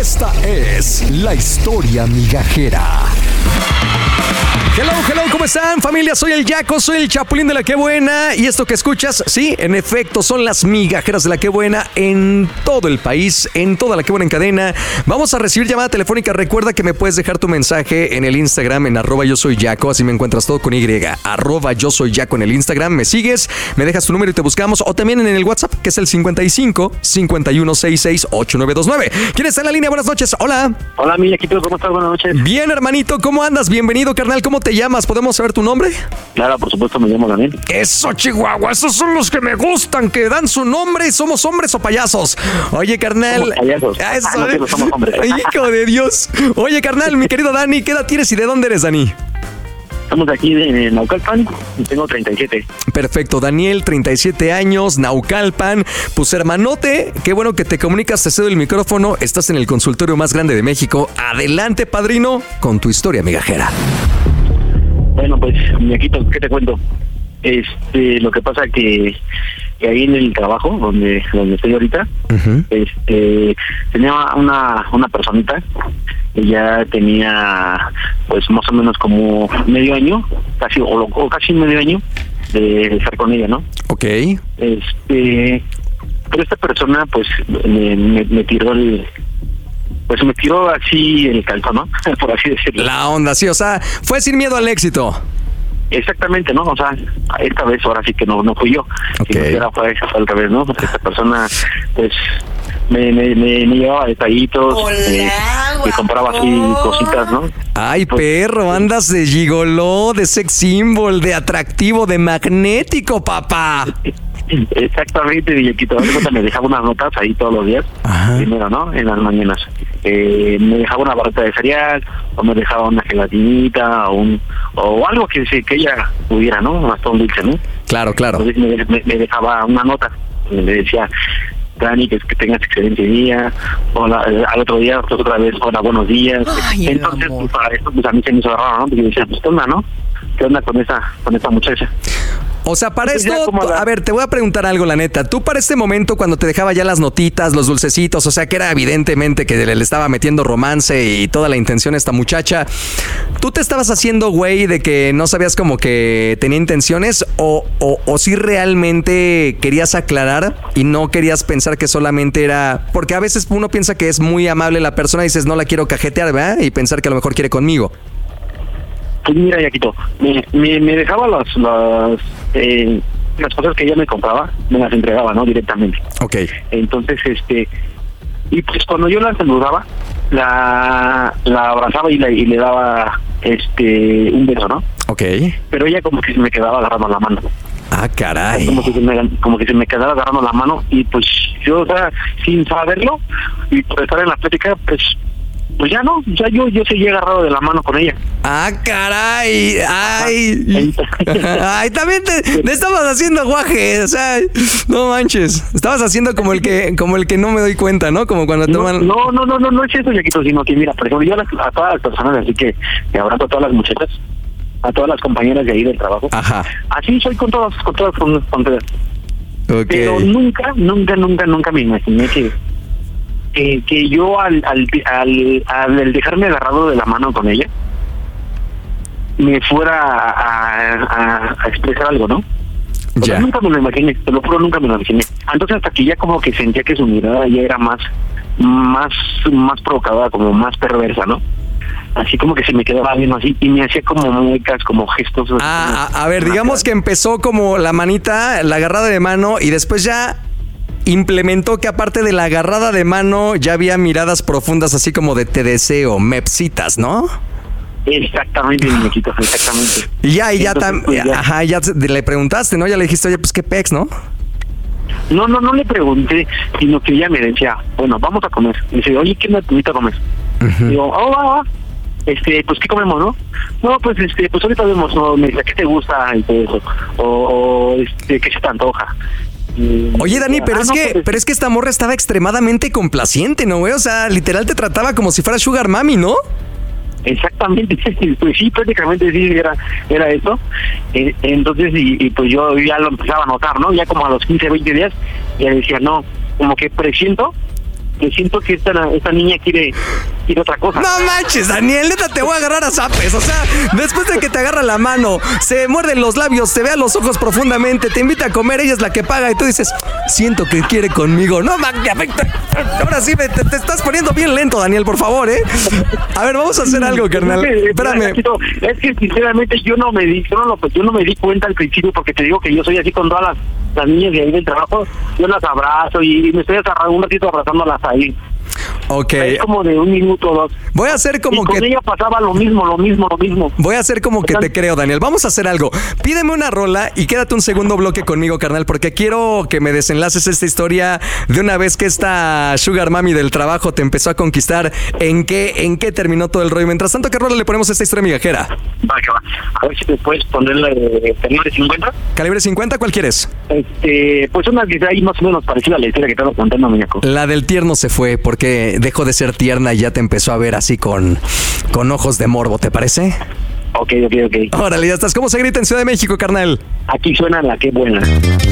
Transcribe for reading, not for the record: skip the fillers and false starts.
Esta es la historia migajera. Hello, ¿cómo están, familia? Soy el Yaco, soy el Chapulín de la Qué Buena. Y esto que escuchas, sí, en efecto, son las migajeras de la Qué Buena en todo el país, en toda la Qué Buena en cadena. Vamos a recibir llamada telefónica. Recuerda que me puedes dejar tu mensaje en el Instagram, en @yosoyyaco, así me encuentras todo con Y, @yosoyyaco en el Instagram. Me sigues, me dejas tu número y te buscamos. O también en el WhatsApp, que es el 55 5166 8929. ¿Quién está en la línea? Buenas noches, hola. Hola, mi Yaquito, ¿cómo estás? Buenas noches. Bien, hermanito, ¿cómo andas? Bienvenido, carnal. ¿Cómo te llamas? ¿Podemos saber tu nombre? Claro, por supuesto, me llamo Daniel. Eso, Chihuahua, esos son los que me gustan, que dan su nombre. ¿Somos hombres o payasos? Oye, carnal. Somos payasos. Eso, no somos hombres. Hijo de Dios. Oye, carnal, mi querido Dani, ¿qué edad tienes y de dónde eres, Dani? Estamos aquí en Naucalpan y tengo 37. Perfecto, Daniel, 37 años, Naucalpan. Pues hermanote, qué bueno que te comunicas, te cedo el micrófono. Estás en el consultorio más grande de México. Adelante, padrino, con tu historia migajera. Bueno, pues, Yaquito, ¿qué te cuento? Lo que pasa que ahí en el trabajo, donde estoy ahorita, tenía una personita que ya tenía, pues, más o menos como medio año, casi medio año de estar con ella, ¿no? Ok. Pero esta persona, pues, me tiró me tiró así el calzón, ¿no? Por así decirlo. La onda, sí, o sea, fue sin miedo al éxito. Exactamente, ¿no? O sea, esta vez ahora sí que no fui yo. Okay. Si no fue otra vez, ¿no? Esta persona, pues, me llevaba detallitos, me compraba así cositas, ¿no? Ay, pues, perro, andas de gigoló, de sex symbol, de atractivo, de magnético, papá. Exactamente, Yaquito. Me dejaba unas notas ahí todos los días. Ajá. Primero, ¿no? En las mañanas. Me dejaba una barrita de cereal, o me dejaba una gelatinita, o algo que ella pudiera, ¿no? Hasta un dulce, ¿no? Claro. Entonces me dejaba una nota. Me decía, Dani, que tengas excelente día. Al otro día, pues otra vez, hola, buenos días. Ay, entonces, pues, para esto, pues a mí se me hizo raro, ¿no? Porque yo decía, pues, ¿qué onda, no? ¿Qué onda con esa muchacha? O sea, para Pues esto, a ver, te voy a preguntar algo, la neta. Tú para este momento, cuando te dejaba ya las notitas, los dulcecitos, o sea, que era evidentemente que le estaba metiendo romance y toda la intención a esta muchacha, ¿tú te estabas haciendo güey de que no sabías como que tenía intenciones o si realmente querías aclarar y no querías pensar que solamente era... Porque a veces uno piensa que es muy amable la persona y dices, no la quiero cajetear, ¿verdad? Y pensar que a lo mejor quiere conmigo. Pues mira, Yaquito, me dejaba las cosas que ella me compraba, me las entregaba, ¿no? Directamente. Ok. Entonces, y pues cuando yo la saludaba, la abrazaba y le daba un beso, ¿no? Ok. Pero ella como que se me quedaba agarrando la mano. Ah, caray. Como que se me quedaba agarrando la mano y pues yo, o sea, sin saberlo y por estar en la plática, pues ya no, ya yo seguí agarrado de la mano con ella. Ah, caray. Ay. Ay, también te estabas haciendo guaje, o sea, no manches. Estabas haciendo como el que no me doy cuenta, ¿no? Como cuando toman... No es eso, Yaquito, sino que mira, por ejemplo, yo a todas las personas, así que abrazo a todas las muchachas, a todas las compañeras de ahí del trabajo. Ajá. Así soy con todas. Okay. Pero nunca me imaginé que yo al dejarme agarrado de la mano con ella me fuera a expresar algo, ¿no? O sea, nunca me lo imaginé, te lo juro, nunca me lo imaginé. Entonces hasta que ya como que sentía que su mirada ya era más provocadora, como más perversa, ¿no? Así como que se me quedaba viendo así y me hacía como muecas, como gestos. A ver, digamos que empezó como la manita, la agarrada de mano y después ya implementó que aparte de la agarrada de mano ya había miradas profundas así como de te deseo, mepsitas, ¿no? Exactamente, muñequito, exactamente. Y ya le preguntaste, ¿no? Ya le dijiste, oye, pues qué pex, ¿no? No le pregunté, sino que ella me decía, bueno, vamos a comer. Me dice, oye, ¿qué me invita a comer? Uh-huh. Digo, va. Pues ¿qué comemos, no? No, pues pues ahorita vemos, ¿no? Me dice, ¿qué te gusta? Y todo eso. O ¿qué se te antoja? Oye, Dani, pero es que esta morra estaba extremadamente complaciente, ¿no, güey? O sea, literal te trataba como si fuera Sugar Mami, ¿no? Exactamente, pues sí, prácticamente sí, era eso. Entonces, y pues yo ya lo empezaba a notar, ¿no? Ya como a los 15, 20 días, ya decía, no, como que presiento que siento que esta niña quiere otra cosa. No manches, Daniel, neta te voy a agarrar a zapes. O sea, después de que te agarra la mano, se muerden los labios, te ve a los ojos profundamente, te invita a comer, ella es la que paga y tú dices, siento que quiere conmigo. No manches, ahora sí te estás poniendo bien lento, Daniel, por favor, ¿eh? A ver, vamos a hacer algo, carnal. Espérame. Es que sinceramente yo no me di cuenta al principio, porque te digo que yo soy así con todas las niñas de ahí del trabajo. Yo las abrazo y me estoy un ratito abrazándolas ahí. Ok. Es como de 1 minuto o 2. Voy a hacer como que... con ella pasaba lo mismo. Voy a hacer como que te creo, Daniel. Vamos a hacer algo. Pídeme una rola y quédate un segundo bloque conmigo, carnal, porque quiero que me desenlaces esta historia de una vez que esta Sugar Mami del trabajo te empezó a conquistar. ¿En qué terminó todo el rollo? Mientras tanto, ¿qué rola le ponemos a esta historia migajera? Va. A ver si te puedes ponerle calibre 50. ¿Calibre 50? ¿Cuál quieres? Pues una que ahí más o menos parecida a la historia que estaba contando, muñeco. La del tierno se fue porque dejó de ser tierna y ya te empezó a ver así con ojos de morbo, ¿te parece? Ok. Órale, ya estás. ¿Cómo se grita en Ciudad de México, carnal? Aquí suena la que buena.